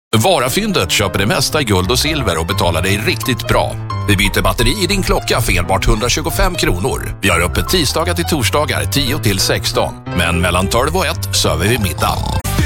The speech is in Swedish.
Varafyndet köper det mesta i guld och silver och betalar dig riktigt bra. Vi byter batteri i din klocka för enbart 125 kronor. Vi har öppet tisdagar till torsdagar 10 till 16. Men mellan 12 och 1 söver vi middag.